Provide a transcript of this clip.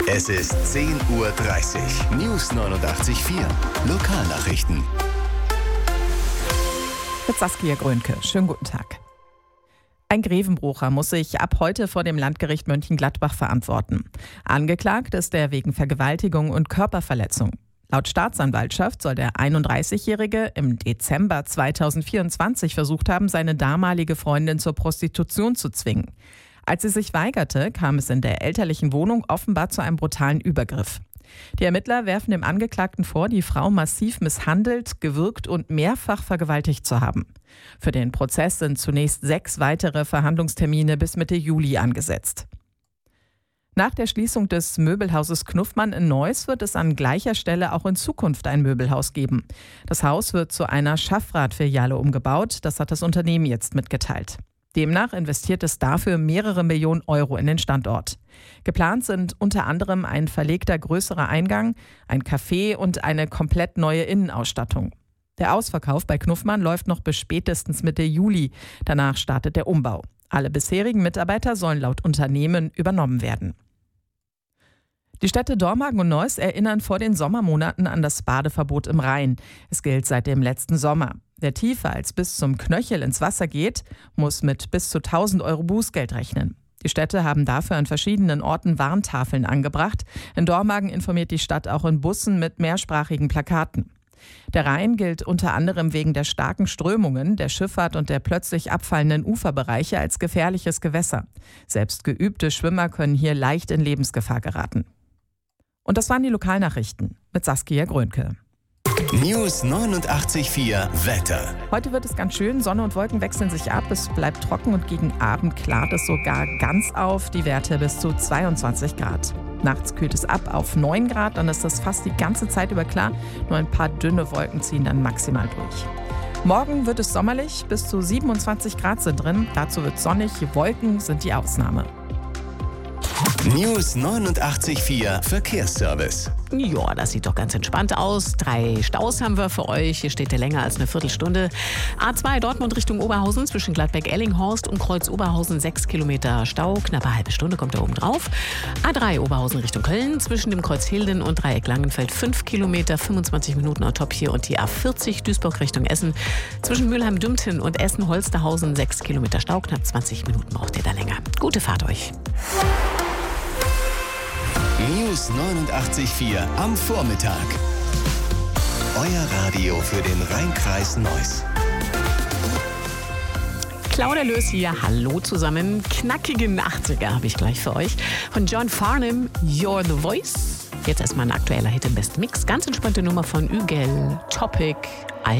Es ist 10:30 Uhr. News 89.4. Lokalnachrichten. Mit Saskia Grönke. Schönen guten Tag. Ein Grevenbrucher muss sich ab heute vor dem Landgericht Mönchengladbach verantworten. Angeklagt ist er wegen Vergewaltigung und Körperverletzung. Laut Staatsanwaltschaft soll der 31-Jährige im Dezember 2024 versucht haben, seine damalige Freundin zur Prostitution zu zwingen. Als sie sich weigerte, kam es in der elterlichen Wohnung offenbar zu einem brutalen Übergriff. Die Ermittler werfen dem Angeklagten vor, die Frau massiv misshandelt, gewürgt und mehrfach vergewaltigt zu haben. Für den Prozess sind zunächst 6 weitere Verhandlungstermine bis Mitte Juli angesetzt. Nach der Schließung des Möbelhauses Knuffmann in Neuss wird es an gleicher Stelle auch in Zukunft ein Möbelhaus geben. Das Haus wird zu einer Schaffrat-Filiale umgebaut, das hat das Unternehmen jetzt mitgeteilt. Demnach investiert es dafür mehrere Millionen Euro in den Standort. Geplant sind unter anderem ein verlegter größerer Eingang, ein Café und eine komplett neue Innenausstattung. Der Ausverkauf bei Knuffmann läuft noch bis spätestens Mitte Juli. Danach startet der Umbau. Alle bisherigen Mitarbeiter sollen laut Unternehmen übernommen werden. Die Städte Dormagen und Neuss erinnern vor den Sommermonaten an das Badeverbot im Rhein. Es gilt seit dem letzten Sommer. Wer tiefer als bis zum Knöchel ins Wasser geht, muss mit bis zu 1.000 Euro Bußgeld rechnen. Die Städte haben dafür an verschiedenen Orten Warntafeln angebracht. In Dormagen informiert die Stadt auch in Bussen mit mehrsprachigen Plakaten. Der Rhein gilt unter anderem wegen der starken Strömungen, der Schifffahrt und der plötzlich abfallenden Uferbereiche als gefährliches Gewässer. Selbst geübte Schwimmer können hier leicht in Lebensgefahr geraten. Und das waren die Lokalnachrichten mit Saskia Grönke. News 89.4 Wetter. Heute wird es ganz schön, Sonne und Wolken wechseln sich ab, es bleibt trocken und gegen Abend klart es sogar ganz auf, die Werte bis zu 22 Grad. Nachts kühlt es ab auf 9 Grad, dann ist das fast die ganze Zeit über klar, nur ein paar dünne Wolken ziehen dann maximal durch. Morgen wird es sommerlich, bis zu 27 Grad sind drin, dazu wird sonnig, Wolken sind die Ausnahme. News 89.4 Verkehrsservice. Ja, das sieht doch ganz entspannt aus. 3 Staus haben wir für euch. Hier steht der länger als eine Viertelstunde. A2 Dortmund Richtung Oberhausen zwischen Gladbeck-Ellinghorst und Kreuz Oberhausen 6 Kilometer Stau. Knappe halbe Stunde kommt da oben drauf. A3 Oberhausen Richtung Köln zwischen dem Kreuz Hilden und Dreieck Langenfeld 5 Kilometer, 25 Minuten on top hier. Und die A40 Duisburg Richtung Essen zwischen Mülheim-Dümpten und Essen-Holsterhausen 6 Kilometer Stau. Knapp 20 Minuten braucht ihr da länger. Gute Fahrt euch. News 89.4 am Vormittag. Euer Radio für den Rhein-Kreis Neuss. Claudia Löß hier, hallo zusammen. Knackigen 80er habe ich gleich für euch. Von John Farnham, You're the Voice. Jetzt erstmal ein aktueller Hit im Besten Mix. Ganz entspannte Nummer von Ügel, Topic,